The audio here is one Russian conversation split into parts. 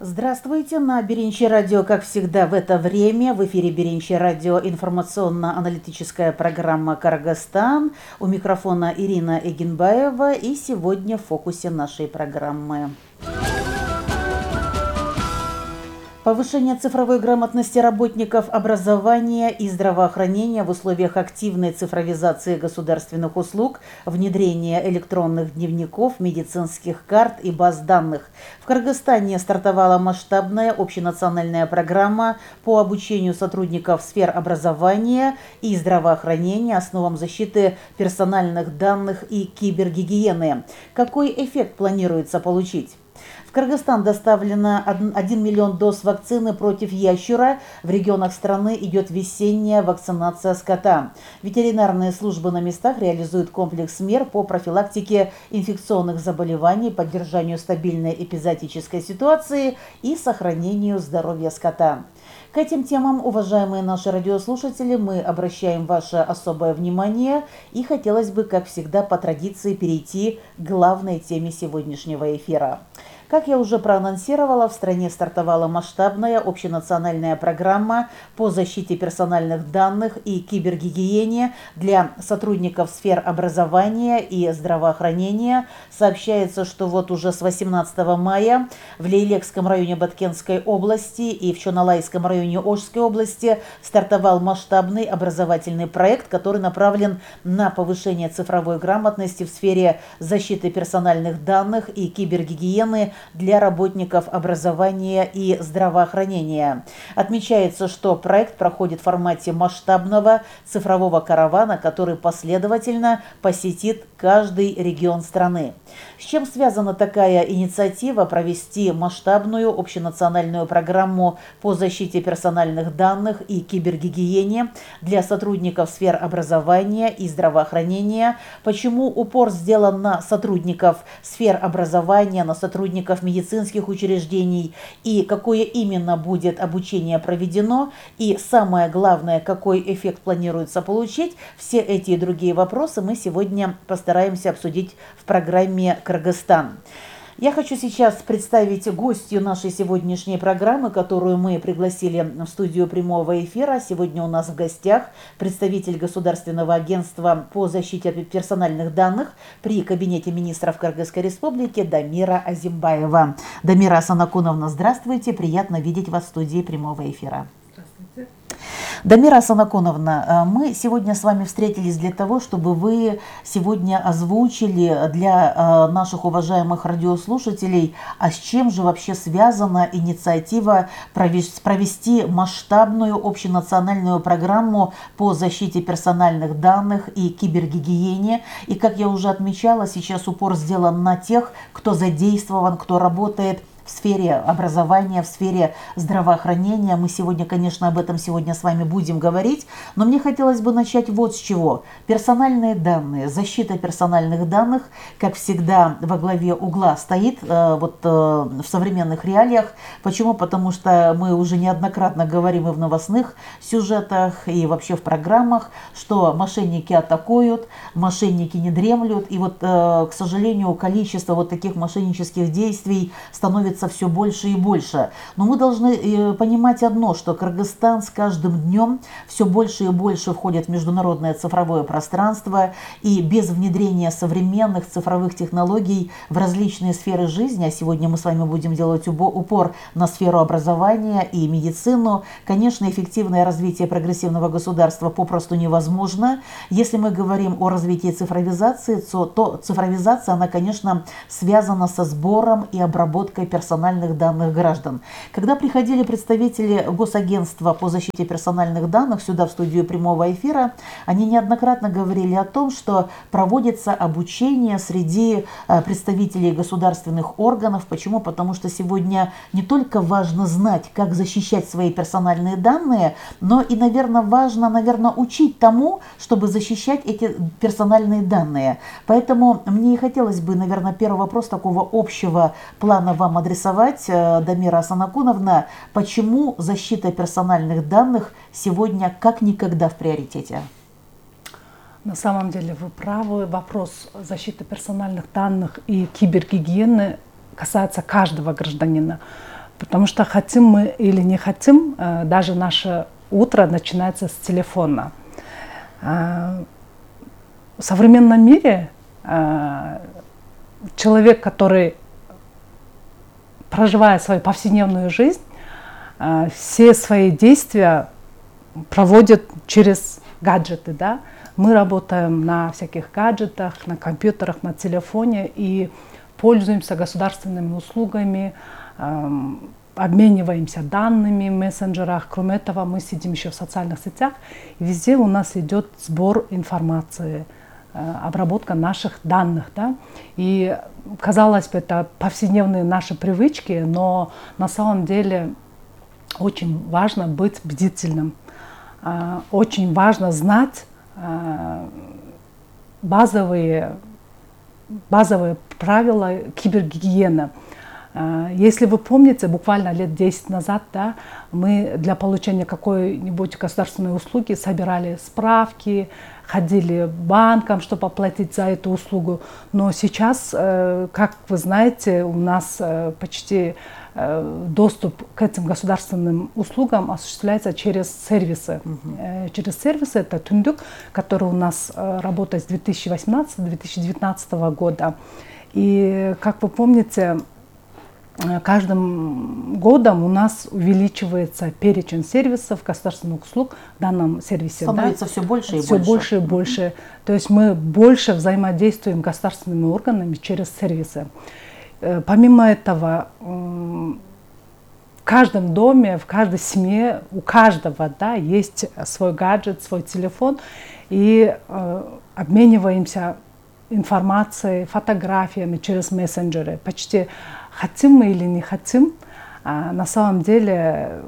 Здравствуйте, на Беренче радио, как всегда, в это время. В эфире Беренче радио информационно-аналитическая программа «Кыргызстан». У микрофона Ирина Эгенбаева, и сегодня в фокусе нашей программы. Повышение цифровой грамотности работников образования и здравоохранения в условиях активной цифровизации государственных услуг, внедрение электронных дневников, медицинских карт и баз данных. В Кыргызстане стартовала масштабная общенациональная программа по обучению сотрудников сфер образования и здравоохранения основам защиты персональных данных и кибергигиены. Какой эффект планируется получить? В Кыргызстан доставлено 1 миллион доз вакцины против ящура. В регионах страны идет весенняя вакцинация скота. Ветеринарные службы на местах реализуют комплекс мер по профилактике инфекционных заболеваний, поддержанию стабильной эпизоотической ситуации и сохранению здоровья скота. К этим темам, уважаемые наши радиослушатели, мы обращаем ваше особое внимание, и хотелось бы, как всегда, по традиции перейти к главной теме сегодняшнего эфира. Как я уже проанонсировала, в стране стартовала масштабная общенациональная программа по защите персональных данных и кибергигиене для сотрудников сфер образования и здравоохранения. Сообщается, что вот уже с 18 мая в Лейлекском районе Баткенской области и в Чоналайском районе Ошской области стартовал масштабный образовательный проект, который направлен на повышение цифровой грамотности в сфере защиты персональных данных и кибергигиены для работников образования и здравоохранения. Отмечается, что проект проходит в формате масштабного цифрового каравана, который последовательно посетит каждый регион страны. С чем связана такая инициатива провести масштабную общенациональную программу по защите персональных данных и кибергигиене для сотрудников сфер образования и здравоохранения? Почему упор сделан на сотрудников сфер образования, на сотрудников медицинских учреждений, и какое именно будет обучение проведено, и самое главное, какой эффект планируется получить? Все эти и другие вопросы мы сегодня постараемся обсудить в программе «Кыргызстан». Я хочу сейчас представить гостью нашей сегодняшней программы, которую мы пригласили в студию прямого эфира. Сегодня у нас в гостях представитель Государственного агентства по защите персональных данных при Кабинете министров Кыргызской Республики Дамира Азимбаева. Дамира Санакуновна, здравствуйте. Приятно видеть вас в студии прямого эфира. Здравствуйте. Дамира Санакуновна, мы сегодня с вами встретились для того, чтобы вы сегодня озвучили для наших уважаемых радиослушателей, а с чем же вообще связана инициатива провести масштабную общенациональную программу по защите персональных данных и кибергигиене. И, как я уже отмечала, сейчас упор сделан на тех, кто задействован, кто работает в сфере образования, в сфере здравоохранения. Мы сегодня, конечно, об этом сегодня с вами будем говорить, но мне хотелось бы начать вот с чего. Персональные данные, защита персональных данных, как всегда, во главе угла стоит в современных реалиях. Почему? Потому что мы уже неоднократно говорим и в новостных сюжетах, и вообще в программах, что мошенники атакуют, мошенники не дремлют, и вот, к сожалению, количество вот таких мошеннических действий становится все больше и больше. Но мы должны понимать одно, что Кыргызстан с каждым днем все больше и больше входит в международное цифровое пространство, и без внедрения современных цифровых технологий в различные сферы жизни, а сегодня мы с вами будем делать упор на сферу образования и медицину, конечно, эффективное развитие прогрессивного государства попросту невозможно. Если мы говорим о развитии цифровизации, то цифровизация, она, конечно, связана со сбором и обработкой персональных данных граждан. Когда приходили представители Госагентства по защите персональных данных сюда в студию прямого эфира, они неоднократно говорили о том, что проводится обучение среди представителей государственных органов. Почему? Потому что сегодня не только важно знать, как защищать свои персональные данные, но и, наверное, важно, учить тому, чтобы защищать эти персональные данные. Поэтому мне и хотелось бы, наверное, первый вопрос такого общего плана вам адресовать. Дамира Санакуновна, почему защита персональных данных сегодня как никогда в приоритете? На самом деле вы правы. Вопрос защиты персональных данных и кибергигиены касается каждого гражданина. Потому что хотим мы или не хотим, даже наше утро начинается с телефона. В современном мире человек, который проживая свою повседневную жизнь, все свои действия проводит через гаджеты, да? Мы работаем на всяких гаджетах, на компьютерах, на телефоне и пользуемся государственными услугами, обмениваемся данными в мессенджерах. Кроме этого, мы сидим еще в социальных сетях, и везде у нас идет сбор информации, обработка наших данных, да? И казалось бы, это повседневные наши привычки, но на самом деле очень важно быть бдительным, очень важно знать базовые правила кибергигиены. Если вы помните, буквально лет 10 назад, да, мы для получения какой-нибудь государственной услуги собирали справки, ходили к банкам, чтобы оплатить за эту услугу. Но сейчас, как вы знаете, у нас почти доступ к этим государственным услугам осуществляется через сервисы. Через сервисы это Түндүк, который у нас работает с 2018-2019 года. И, как вы помните, каждым годом у нас увеличивается перечень сервисов, государственных услуг в данном сервисе. Становится все больше и все больше. Больше и больше. То есть мы больше взаимодействуем с государственными органами через сервисы. Помимо этого, в каждом доме, в каждой семье, у каждого, да, есть свой гаджет, свой телефон, и обмениваемся информацией, фотографиями через мессенджеры. Почти хотим мы или не хотим, на самом деле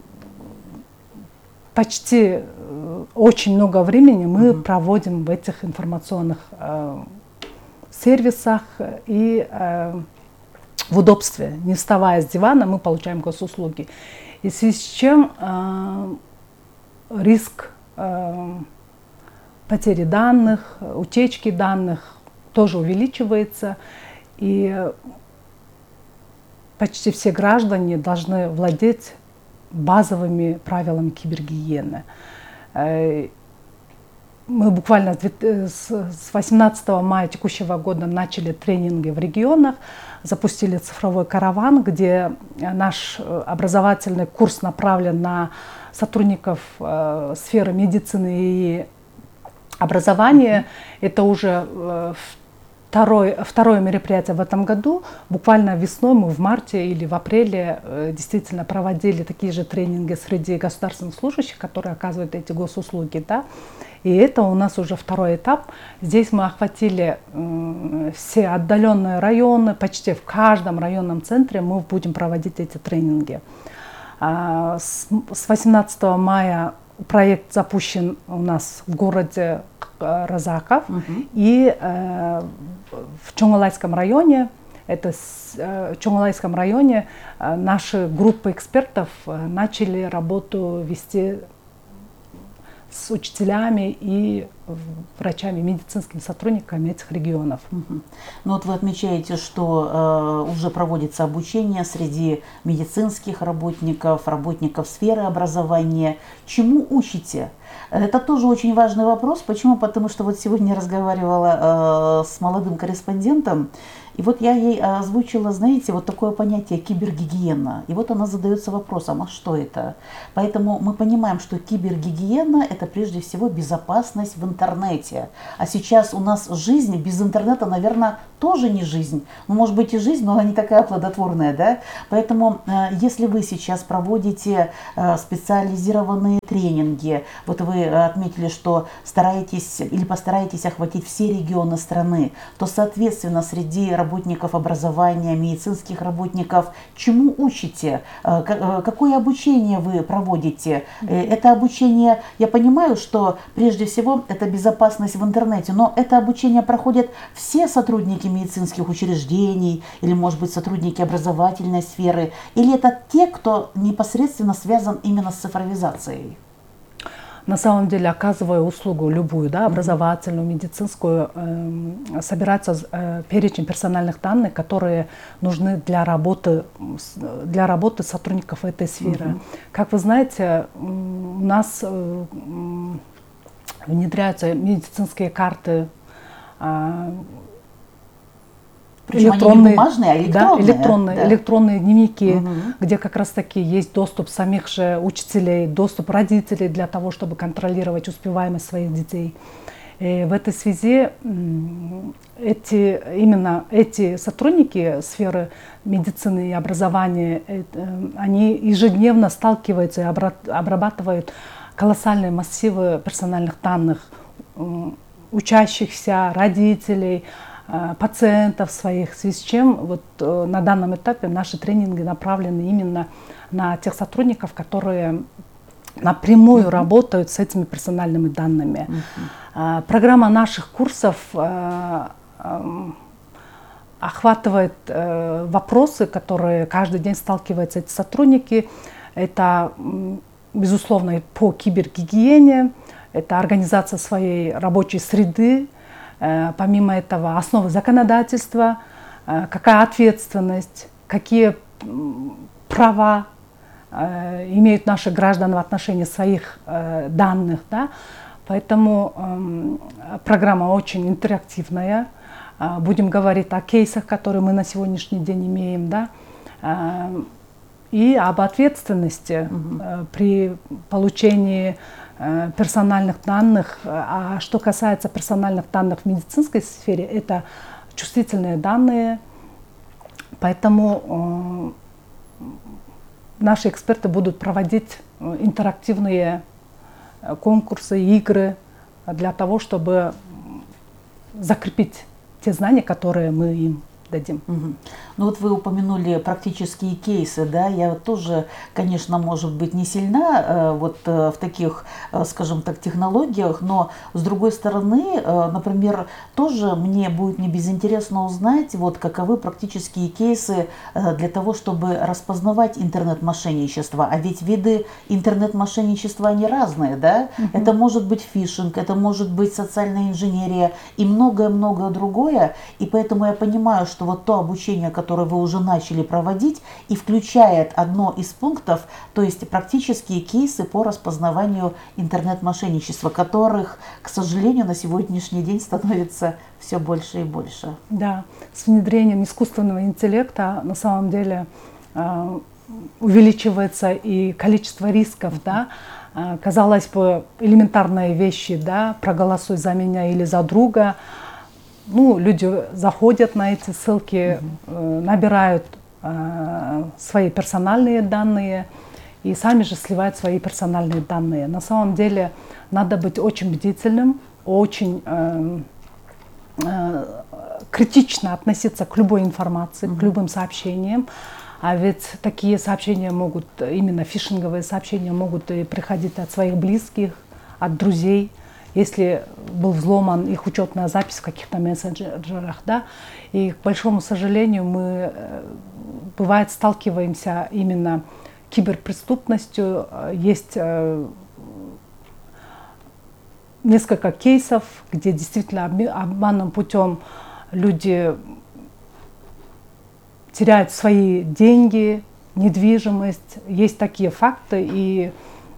почти очень много времени мы проводим в этих информационных сервисах и в удобстве. Не вставая с дивана, мы получаем госуслуги. И в связи с чем риск потери данных, утечки данных тоже увеличивается. И почти все граждане должны владеть базовыми правилами кибергигиены. Мы буквально с 18 мая текущего года начали тренинги в регионах, запустили цифровой караван, где наш образовательный курс направлен на сотрудников сферы медицины и образования. Это уже второе мероприятие в этом году. Буквально весной мы в марте или в апреле действительно проводили такие же тренинги среди государственных служащих, которые оказывают эти госуслуги. Да? И это у нас уже второй этап. Здесь мы охватили все отдаленные районы, почти в каждом районном центре мы будем проводить эти тренинги. С 18 мая проект запущен у нас в городе Разаков и в Чоңалайском районе. Это в Чоңалайском районе наши группы экспертов начали работу вести с учителями и врачами, медицинскими сотрудниками этих регионов. Ну вот вы отмечаете, что уже проводится обучение среди медицинских работников, работников сферы образования. Чему учите? Это тоже очень важный вопрос. Почему? Потому что вот сегодня я разговаривала с молодым корреспондентом, и вот я ей озвучила, знаете, вот такое понятие кибергигиена. И вот она задается вопросом, а что это? Поэтому мы понимаем, что кибергигиена – это прежде всего безопасность в интернете. А сейчас у нас жизнь без интернета, наверное, тоже не жизнь. Ну, может быть и жизнь, но она не такая плодотворная, да? Поэтому если вы сейчас проводите специализированные тренинги, вот вы отметили, что стараетесь или постараетесь охватить все регионы страны, то, соответственно, среди работников образования, медицинских работников, чему учите? Какое обучение вы проводите? Это обучение, я понимаю, что прежде всего это безопасность в интернете, но это обучение проходят все сотрудники медицинских учреждений или, может быть, сотрудники образовательной сферы, или это те, кто непосредственно связан именно с цифровизацией? на самом деле, оказывая услугу любую, да, образовательную, медицинскую, собирается перечень персональных данных, которые нужны для работы сотрудников этой сферы. Как вы знаете, у нас внедряются медицинские карты, электронные, бумажные, а электронные, да, электронные дневники, где как раз таки есть доступ самих же учителей, доступ родителей для того, чтобы контролировать успеваемость своих детей. И в этой связи именно эти сотрудники сферы медицины и образования, они ежедневно сталкиваются и обрабатывают колоссальные массивы персональных данных учащихся, родителей, пациентов своих, в связи с чем вот на данном этапе наши тренинги направлены именно на тех сотрудников, которые напрямую работают с этими персональными данными. Программа наших курсов охватывает вопросы, которые каждый день сталкиваются эти сотрудники. Это, безусловно, по кибергигиене, это организация своей рабочей среды. Помимо этого, основы законодательства, какая ответственность, какие права имеют наши граждане в отношении своих данных. Да? Поэтому программа очень интерактивная. Будем говорить о кейсах, которые мы на сегодняшний день имеем, да? И об ответственности при получении персональных данных. А что касается персональных данных в медицинской сфере, это чувствительные данные. Поэтому наши эксперты будут проводить интерактивные конкурсы, игры для того, чтобы закрепить те знания, которые мы им дадим. Ну вот вы упомянули практические кейсы, да, я тоже, конечно, может быть, не сильна вот в таких, скажем так, технологиях, но с другой стороны, например, тоже мне будет не безинтересно узнать, вот каковы практические кейсы для того, чтобы распознавать интернет-мошенничество, а ведь виды интернет-мошенничества, они разные, да, это может быть фишинг, это может быть социальная инженерия и многое-многое другое, и поэтому я понимаю, что вот то обучение, которое вы уже начали проводить, и включает одно из пунктов, то есть практические кейсы по распознаванию интернет-мошенничества, которых, к сожалению, на сегодняшний день становится все больше и больше. Да, с внедрением искусственного интеллекта на самом деле увеличивается и количество рисков, да. Казалось бы, элементарные вещи, да, проголосуй за меня или за друга. Ну, люди заходят на эти ссылки, набирают свои персональные данные и сами же сливают свои персональные данные. На самом деле надо быть очень бдительным, очень критично относиться к любой информации, к любым сообщениям. А ведь такие сообщения могут, именно фишинговые сообщения, могут и приходить от своих близких, от друзей. Если был взломан их учетная запись в каких-то мессенджерах, да, и, к большому сожалению, мы, бывает, сталкиваемся именно с киберпреступностью. Есть несколько кейсов, где действительно обманным путем люди теряют свои деньги, недвижимость. Есть такие факты, и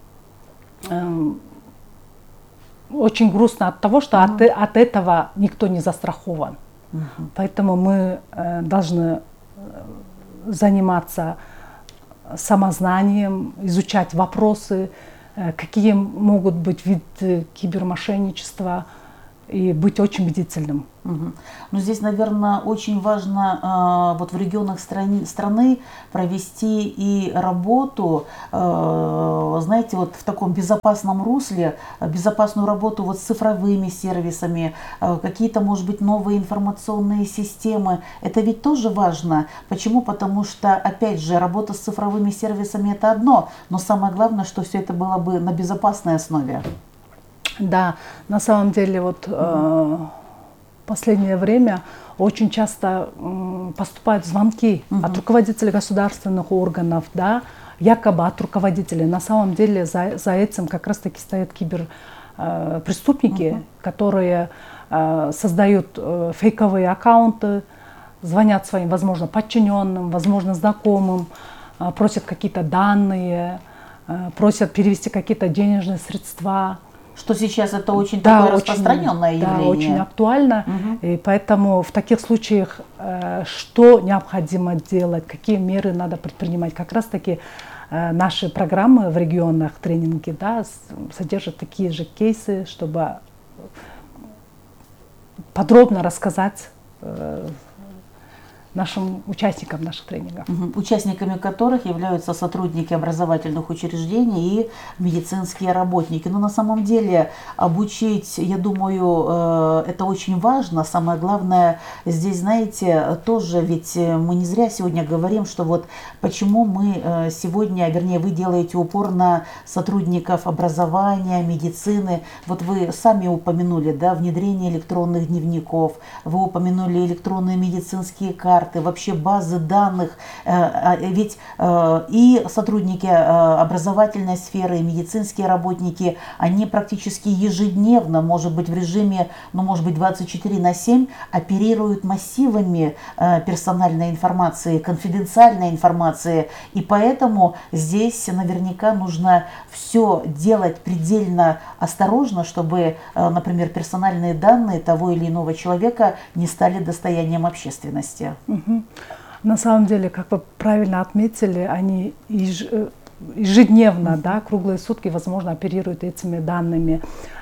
очень грустно от того, что от этого никто не застрахован. Поэтому мы должны заниматься самознанием, изучать вопросы, какие могут быть виды кибермошенничества, и быть очень бдительным. Но здесь, наверное, очень важно вот в регионах страны провести и работу, знаете, вот в таком безопасном русле, безопасную работу вот с цифровыми сервисами, какие-то, может быть, новые информационные системы. Это ведь тоже важно. Почему? Потому что, опять же, работа с цифровыми сервисами – это одно, но самое главное, что все это было бы на безопасной основе. Да, на самом деле вот в последнее время очень часто поступают звонки от руководителей государственных органов, да, якобы от руководителей. На самом деле за этим как раз-таки стоят киберпреступники, которые создают фейковые аккаунты, звонят своим, возможно, подчиненным, возможно, знакомым, просят какие-то данные, просят перевести какие-то денежные средства. Что сейчас это очень такое очень, распространенное явление. Да, очень актуально. И поэтому в таких случаях что необходимо делать, какие меры надо предпринимать, как раз-таки наши программы в регионах, тренинги, да, содержат такие же кейсы, чтобы подробно рассказать нашим участникам наших тренингов. Участниками которых являются сотрудники образовательных учреждений и медицинские работники. Но на самом деле обучить, я думаю, это очень важно. Самое главное здесь, знаете, тоже ведь мы не зря сегодня говорим, что вот почему мы сегодня, вернее, вы делаете упор на сотрудников образования, медицины. Вот вы сами упомянули, да, внедрение электронных дневников, вы упомянули электронные медицинские карты, вообще базы данных, ведь и сотрудники образовательной сферы, и медицинские работники, они практически ежедневно, может быть в режиме, ну может быть 24/7, оперируют массивами персональной информации, конфиденциальной информации, и поэтому здесь наверняка нужно все делать предельно осторожно, чтобы, например, персональные данные того или иного человека не стали достоянием общественности. На самом деле, как вы правильно отметили, они ежедневно, да, круглые сутки, возможно, оперируют этими данными.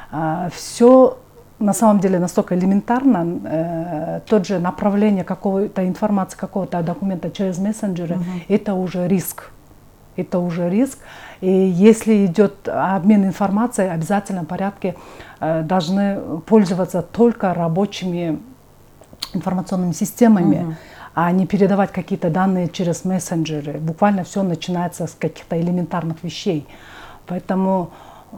Все на самом деле настолько элементарно, тот же направление какой-то информации, какого-то документа через мессенджеры, это уже риск. Это уже риск. И если идет обмен информацией, в обязательном порядке должны пользоваться только рабочими информационными системами, а не передавать какие-то данные через мессенджеры. Буквально все начинается с каких-то элементарных вещей. Поэтому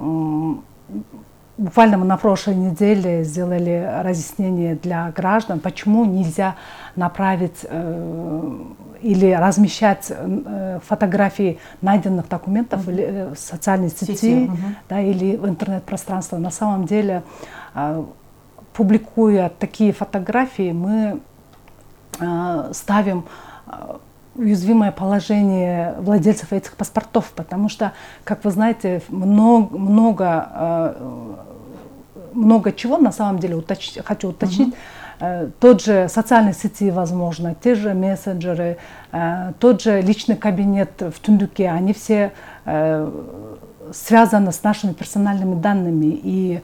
буквально мы на прошлой неделе сделали разъяснение для граждан, почему нельзя направить или размещать фотографии найденных документов в социальной сети, да, или в интернет-пространстве. На самом деле, публикуя такие фотографии, мы ставим уязвимое положение владельцев этих паспортов, потому что, как вы знаете, много чего на самом деле хочу уточнить. Тот же социальные сети, возможно, те же мессенджеры, тот же личный кабинет в Тундуке, они все связаны с нашими персональными данными. И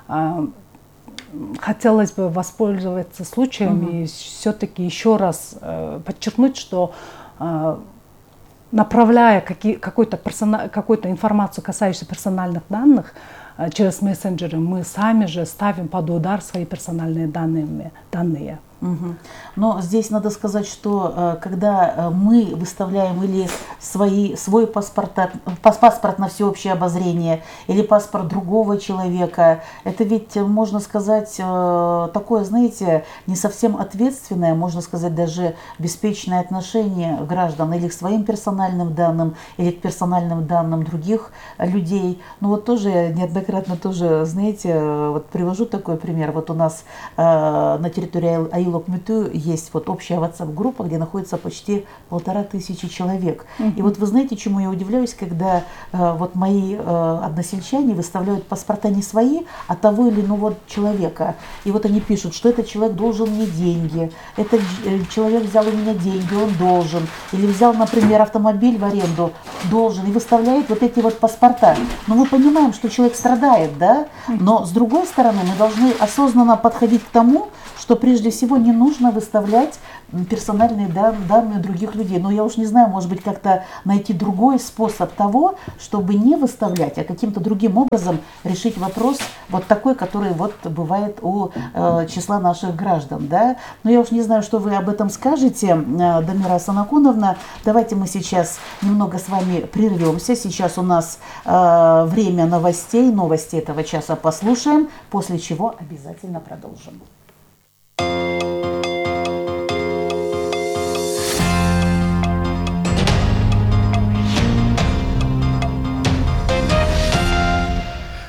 хотелось бы воспользоваться случаем и все-таки еще раз подчеркнуть, что направляя какую-то информацию, касающуюся персональных данных, через мессенджеры, мы сами же ставим под удар свои персональные данные. Но здесь надо сказать, что когда мы выставляем или свой паспорт на всеобщее обозрение, или паспорт другого человека, это ведь, можно сказать, такое, знаете, не совсем ответственное, можно сказать, даже беспечное отношение граждан или к своим персональным данным, или к персональным данным других людей. Ну вот тоже я неоднократно тоже, знаете, вот привожу такой пример. Вот у нас на территории Айлок-Мюту есть вот общая WhatsApp-группа, где находится почти 1500 человек. И вот вы знаете, чему я удивляюсь, когда вот мои односельчане выставляют паспорта не свои, а того или иного человека. И вот они пишут, что этот человек должен мне деньги, этот человек взял у меня деньги, он должен. Или взял, например, автомобиль в аренду, должен. И выставляет вот эти вот паспорта. Но мы понимаем, что человек страдает, да? Но с другой стороны, мы должны осознанно подходить к тому, что прежде всего не нужно выставлять персональные данные других людей. Но я уж не знаю, может быть, как-то найти другой способ того, чтобы не выставлять, а каким-то другим образом решить вопрос вот такой, который вот бывает у числа наших граждан. Да? Но я уж не знаю, что вы об этом скажете, Дамира Санаконовна. Давайте мы сейчас немного с вами прервемся. Сейчас у нас время новостей, новости этого часа послушаем, после чего обязательно продолжим.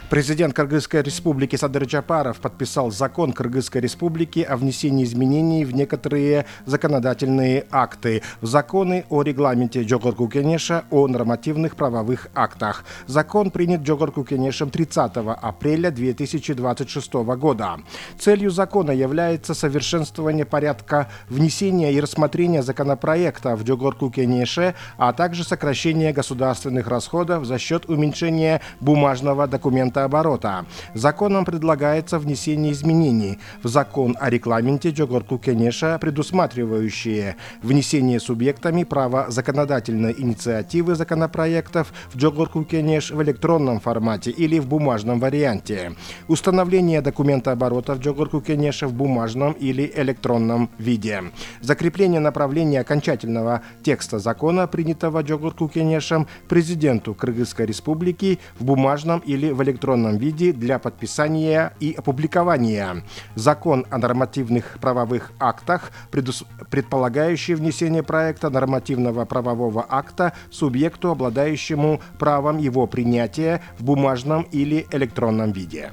Президент Кыргызской республики Садыр Джапаров подписал закон Кыргызской республики о внесении изменений в некоторые законодательные акты, в законы о регламенте Жогорку Кенеша о нормативных правовых актах. Закон принят Жогорку Кенешем 30 апреля 2026 года. Целью закона является совершенствование порядка внесения и рассмотрения законопроекта в Жогорку Кенеше, а также сокращение государственных расходов за счет уменьшения бумажного документа оборота. Законом предлагается внесение изменений в закон о регламенте Жогорку Кенеша, предусматривающие внесение субъектами права законодательной инициативы законопроектов в Жогорку Кенеш в электронном формате или в бумажном варианте, установление документа оборота в Жогорку Кенеша в бумажном или электронном виде, закрепление направления окончательного текста закона, принятого Жогорку Кенешем, президенту Кыргызской республики в бумажном или в электронном виде для подписания и опубликования. Закон о нормативных правовых актах, предполагающий внесение проекта нормативного правового акта субъекту, обладающему правом его принятия в бумажном или электронном виде.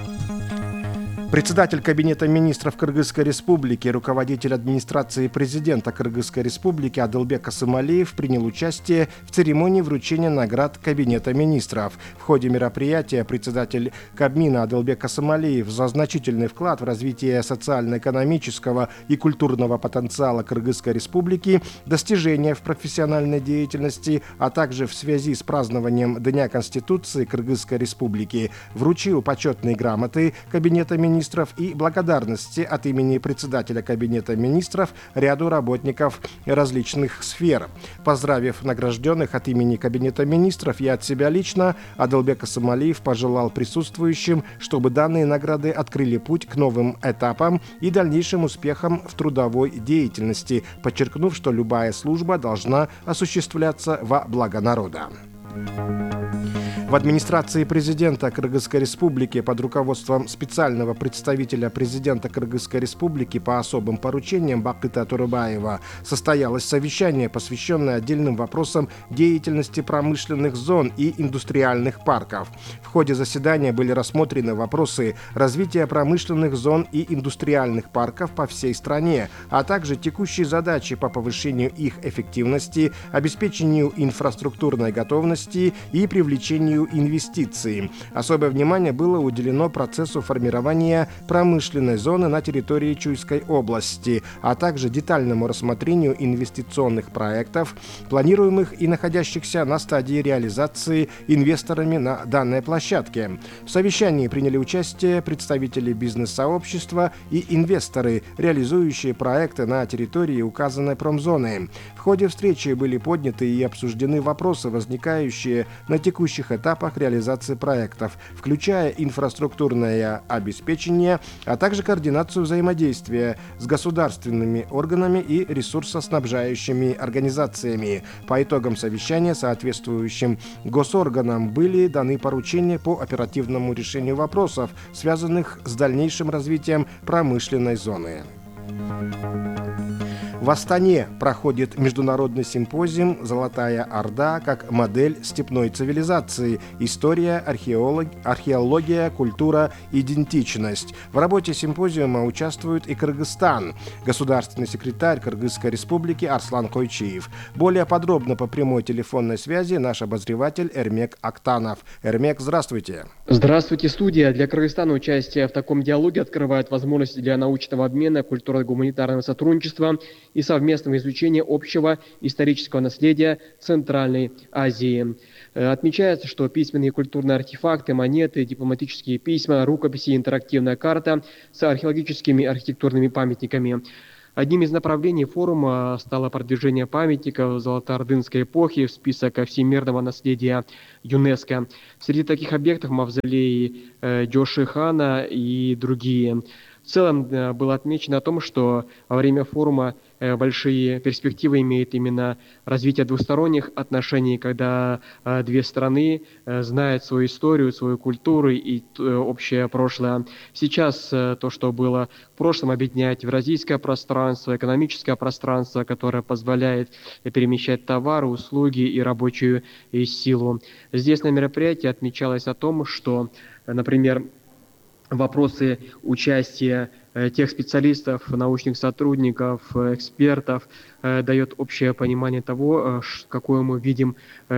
Председатель Кабинета министров Кыргызской республики, руководитель администрации президента Кыргызской республики Адылбек Асымалиев принял участие в церемонии вручения наград Кабинета министров. В ходе мероприятия председатель Кабмина Адылбек Асымалиев за значительный вклад в развитие социально-экономического и культурного потенциала Кыргызской республики, достижения в профессиональной деятельности, а также в связи с празднованием Дня Конституции Кыргызской республики вручил почетные грамоты Кабинета министров и благодарности от имени председателя Кабинета министров ряду работников различных сфер. Поздравив награжденных от имени Кабинета министров и от себя лично, Адылбек Асымалиев пожелал присутствующим, чтобы данные награды открыли путь к новым этапам и дальнейшим успехам в трудовой деятельности, подчеркнув, что любая служба должна осуществляться во благо народа. В администрации президента Кыргызской республики под руководством специального представителя президента Кыргызской республики по особым поручениям Бакыта Турыбаева состоялось совещание, посвященное отдельным вопросам деятельности промышленных зон и индустриальных парков. В ходе заседания были рассмотрены вопросы развития промышленных зон и индустриальных парков по всей стране, а также текущие задачи по повышению их эффективности, обеспечению инфраструктурной готовности и привлечению инвестиций. Особое внимание было уделено процессу формирования промышленной зоны на территории Чуйской области, а также детальному рассмотрению инвестиционных проектов, планируемых и находящихся на стадии реализации инвесторами на данной площадке. В совещании приняли участие представители бизнес-сообщества и инвесторы, реализующие проекты на территории указанной промзоны. В ходе встречи были подняты и обсуждены вопросы, возникающие на текущих этапах реализации проектов, включая инфраструктурное обеспечение, а также координацию взаимодействия с государственными органами и ресурсоснабжающими организациями. По итогам совещания соответствующим госорганам были даны поручения по оперативному решению вопросов, связанных с дальнейшим развитием промышленной зоны. В Астане проходит международный симпозиум «Золотая Орда как модель степной цивилизации. История, археология, культура, идентичность». В работе симпозиума участвует и Кыргызстан. Государственный секретарь Кыргызской республики Арслан Койчиев. Более подробно по прямой телефонной связи наш обозреватель Эрмек Актанов. Эрмек, здравствуйте. Здравствуйте, студия. Для Кыргызстана участие в таком диалоге открывает возможности для научного обмена, культурно-гуманитарного сотрудничества и совместного изучения общего исторического наследия Центральной Азии. Отмечается, что письменные и культурные артефакты, монеты, дипломатические письма, рукописи, интерактивная карта с археологическими и архитектурными памятниками. Одним из направлений форума стало продвижение памятников золотоордынской эпохи в список всемирного наследия ЮНЕСКО. Среди таких объектов мавзолей Джоши Хана и другие. В целом было отмечено о том, что во время форума большие перспективы имеет именно развитие двусторонних отношений, когда две страны знают свою историю, свою культуру и общее прошлое. Сейчас то, что было в прошлом, объединяет евразийское пространство, экономическое пространство, которое позволяет перемещать товары, услуги и рабочую силу. Здесь на мероприятии отмечалось о том, что, например, вопросы участия тех специалистов, научных сотрудников, экспертов дает общее понимание того, какое мы видим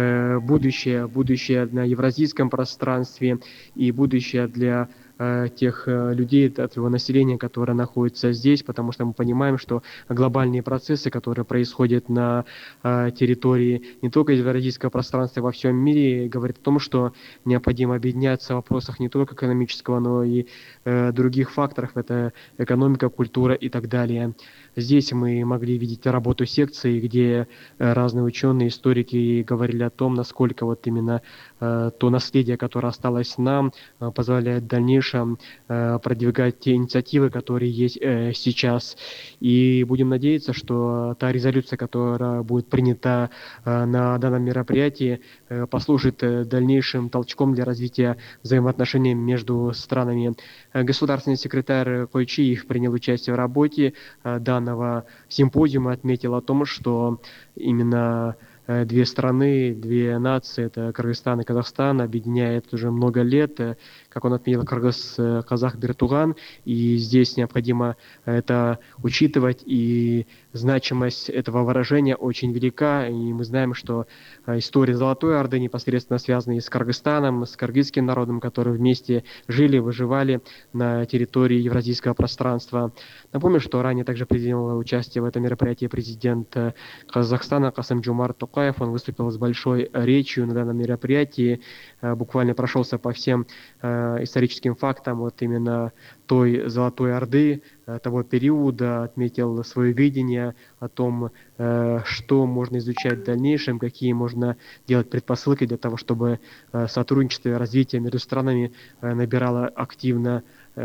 будущее на евразийском пространстве и будущее для тех людей, от его населения, которое находится здесь, потому что мы понимаем, что глобальные процессы, которые происходят на территории не только евразийского пространства, во всем мире, говорят о том, что необходимо объединяться в вопросах не только экономического, но и других факторов. Это экономика, культура и так далее. Здесь мы могли видеть работу секции, где разные ученые, историки говорили о том, насколько вот именно то наследие, которое осталось нам, позволяет в дальнейшем продвигать те инициативы, которые есть сейчас. И будем надеяться, что та резолюция, которая будет принята на данном мероприятии, послужит дальнейшим толчком для развития взаимоотношений между странами. Государственный секретарь Койчиев принял участие в работе данного симпозиума, отметил о том, что именно две страны, две нации, это Кыргызстан и Казахстан, объединяет уже много лет, как он отметил, казах бир-туган, и здесь необходимо это учитывать, и значимость этого выражения очень велика, и мы знаем, что история Золотой Орды непосредственно связана и с Кыргызстаном, с кыргызским народом, которые вместе жили, выживали на территории евразийского пространства. Напомню, что ранее также принял участие в этом мероприятии президент Казахстана Касым-Жомарт Токаев. Он выступил с большой речью на данном мероприятии, буквально прошелся по всем историческим фактам вот именно той Золотой Орды, того периода, отметил свое видение о том, что можно изучать в дальнейшем, какие можно делать предпосылки для того, чтобы сотрудничество и развитие между странами набирало активно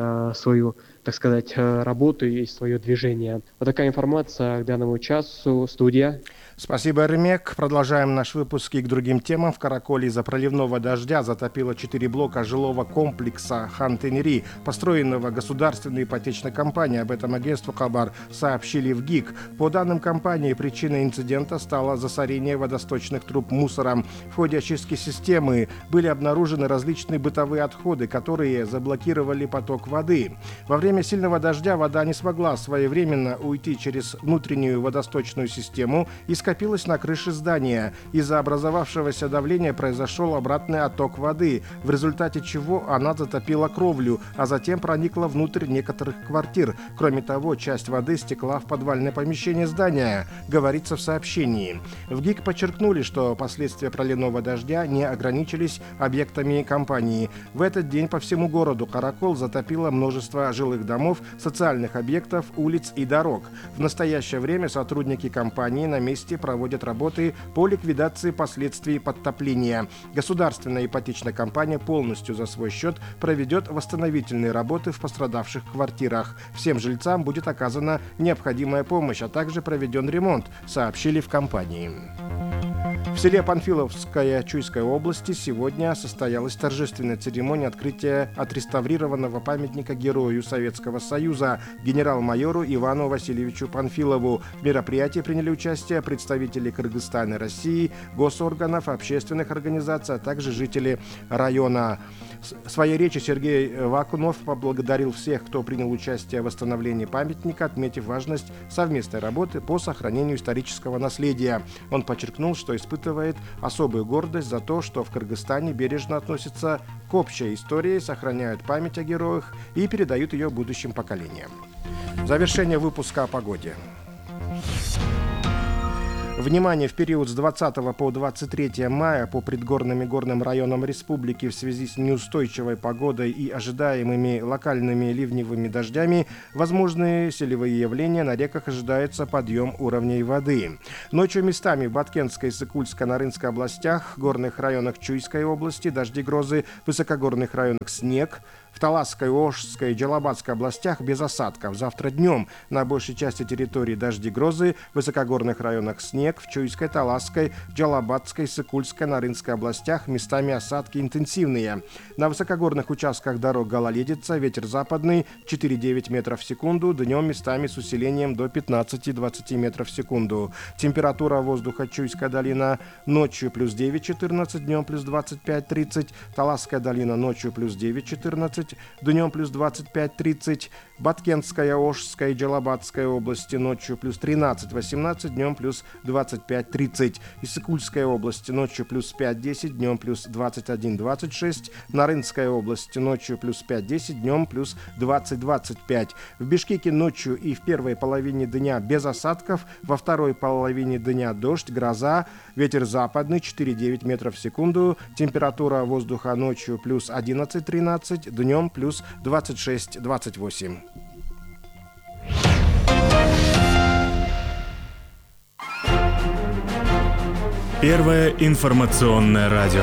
свою, так сказать, работу и свое движение. Вот такая информация к данному часу. Студия. Спасибо, Эрмек. Продолжаем наш выпуск и к другим темам. В Караколе из-за проливного дождя затопило 4 блока жилого комплекса Хан-Тенери, построенного государственной ипотечной компанией. Об этом агентству Хабар сообщили в ГИК. По данным компании, причиной инцидента стало засорение водосточных труб мусором. В ходе очистки системы были обнаружены различные бытовые отходы, которые заблокировали поток воды. Во время сильного дождя вода не смогла своевременно уйти через внутреннюю водосточную систему и скопилась на крыше здания. Из-за образовавшегося давления произошел обратный отток воды, в результате чего она затопила кровлю, а затем проникла внутрь некоторых квартир. Кроме того, часть воды стекла в подвальное помещение здания, говорится в сообщении. В ГИК подчеркнули, что последствия проливного дождя не ограничились объектами компании. В этот день по всему городу Каракол затопило множество жилых домов, социальных объектов, улиц и дорог. В настоящее время сотрудники компании на месте проводят работы по ликвидации последствий подтопления. Государственная ипотечная компания полностью за свой счет проведет восстановительные работы в пострадавших квартирах. Всем жильцам будет оказана необходимая помощь, а также проведен ремонт, сообщили в компании. В селе Панфиловская Чуйской области сегодня состоялась торжественная церемония открытия отреставрированного памятника герою Советского Союза генерал-майору Ивану Васильевичу Панфилову. В мероприятии приняли участие представители Кыргызстана и России, госорганов, общественных организаций, а также жители района. В своей речи Сергей Вакунов поблагодарил всех, кто принял участие в восстановлении памятника, отметив важность совместной работы по сохранению исторического наследия. Он подчеркнул, что испытывает особую гордость за то, что в Кыргызстане бережно относятся к общей истории, сохраняют память о героях и передают ее будущим поколениям. Завершение выпуска о погоде. Внимание, в период с 20 по 23 мая по предгорным и горным районам республики в связи с неустойчивой погодой и ожидаемыми локальными ливневыми дождями возможны селевые явления, на реках ожидается подъем уровней воды. Ночью местами в Баткенской, Сыкульско-Нарынской областях, горных районах Чуйской области дожди, грозы, в высокогорных районах снег, В Таласской, Ошской и Джалабадской областях без осадков. Завтра днем на большей части территории дожди, грозы, в высокогорных районах снег, в Чуйской, Таласской, Джалабадской, Сыкульской, Нарынской областях местами осадки интенсивные. На высокогорных участках дорог гололедица, ветер западный 4-9 метров в секунду, днем местами с усилением до 15-20 метров в секунду. Температура воздуха Чуйская долина ночью плюс 9-14, днем плюс 25-30, Таласская долина ночью плюс 9-14, днем плюс 25-30, Баткентская, Ошская и Джалабадская области ночью плюс 13-18, днем плюс 25-30, Иссыкульская область ночью плюс 5-10, днем плюс 21-26, Нарынская область ночью плюс 5-10, днем плюс 20-25. В Бишкеке ночью и в первой половине дня без осадков, во второй половине дня дождь, гроза, ветер западный 4-9 метров в секунду, температура воздуха ночью плюс 11-13, днем плюс 26-28. Первое информационное радио.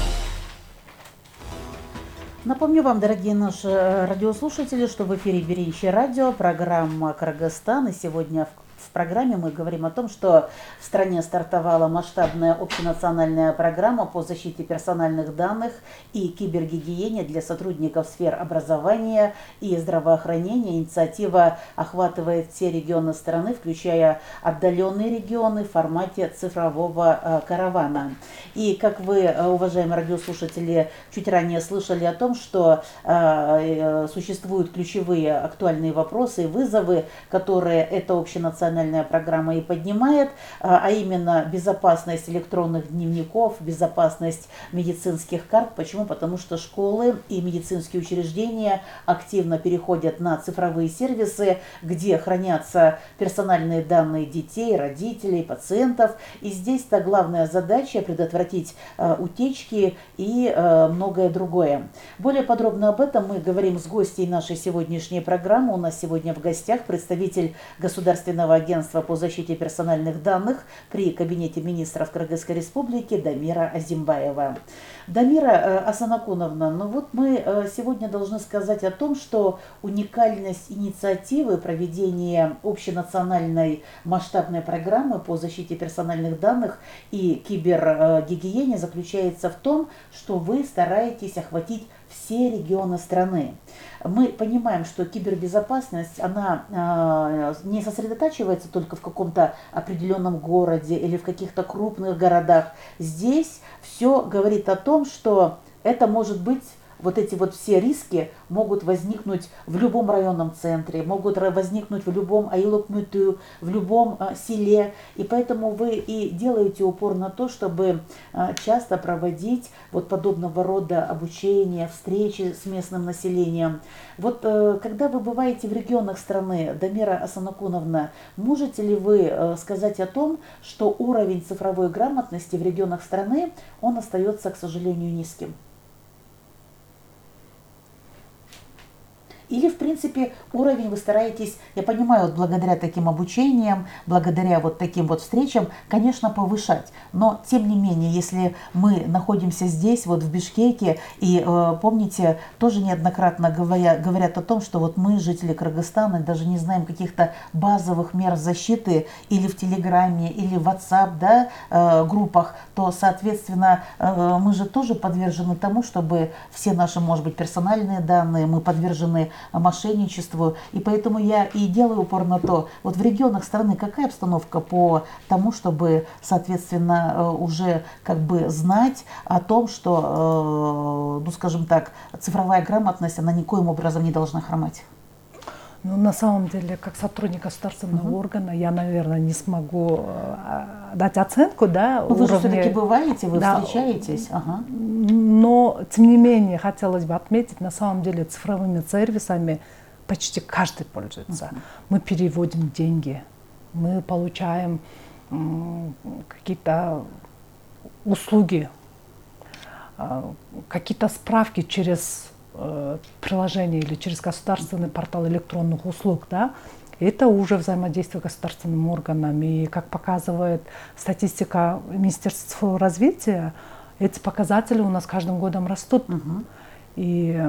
Напомню вам, дорогие наши радиослушатели, что в эфире Беринче радио, программа «Кыргызстан». И сегодня в программе мы говорим о том, что в стране стартовала масштабная общенациональная программа по защите персональных данных и кибергигиене для сотрудников сфер образования и здравоохранения. Инициатива охватывает все регионы страны, включая отдаленные регионы в формате цифрового каравана. И как вы, уважаемые радиослушатели, чуть ранее слышали о том, что существуют ключевые актуальные вопросы и вызовы, которые эта общенациональная программа и поднимает, а именно безопасность электронных дневников, безопасность медицинских карт. Почему? Потому что школы и медицинские учреждения активно переходят на цифровые сервисы, где хранятся персональные данные детей, родителей, пациентов. И здесь-то главная задача предотвратить утечки и многое другое. Более подробно об этом мы говорим с гостьей нашей сегодняшней программы. У нас сегодня в гостях представитель Государственного агентства по защите персональных данных при Кабинете министров Кыргызской Республики Дамира Азимбаева. Дамира Асанакуновна, ну вот мы сегодня должны сказать о том, что уникальность инициативы проведения общенациональной масштабной программы по защите персональных данных и кибергигиене заключается в том, что вы стараетесь охватить все регионы страны. Мы понимаем, что кибербезопасность, она не сосредотачивается только в каком-то определенном городе или в каких-то крупных городах. Здесь все говорит о том, что это может быть, вот эти вот все риски могут возникнуть в любом районном центре, могут возникнуть в любом айлок-мюту, в любом селе. И поэтому вы и делаете упор на то, чтобы часто проводить вот подобного рода обучение, встречи с местным населением. Вот когда вы бываете в регионах страны, Дамира Асанакуновна, можете ли вы сказать о том, что уровень цифровой грамотности в регионах страны, он остается, к сожалению, низким? Или, в принципе, уровень вы стараетесь, я понимаю, вот благодаря таким обучениям, благодаря вот таким вот встречам, конечно, повышать. Но, тем не менее, если мы находимся здесь, вот в Бишкеке, и помните, тоже неоднократно говорят о том, что вот мы, жители Кыргызстана, даже не знаем каких-то базовых мер защиты или в Телеграме, или в WhatsApp, да, группах, то, соответственно, мы же тоже подвержены тому, чтобы все наши, может быть, персональные данные, мы подвержены мошенничеству, и поэтому я и делаю упор на то, вот в регионах страны какая обстановка по тому, чтобы, соответственно, уже как бы знать о том, что, ну, скажем так, цифровая грамотность, она никоим образом не должна хромать. Ну, на самом деле, как сотрудник государственного органа, я, наверное, не смогу дать оценку, да, уровня. Вы же все-таки бываете, вы встречаетесь. Ага. Но, тем не менее, хотелось бы отметить, на самом деле, цифровыми сервисами почти каждый пользуется. Мы переводим деньги, мы получаем какие-то услуги, какие-то справки через приложение или через государственный портал электронных услуг, да, это уже взаимодействие с государственными органами. И как показывает статистика Министерства цифрового развития, эти показатели у нас каждым годом растут. И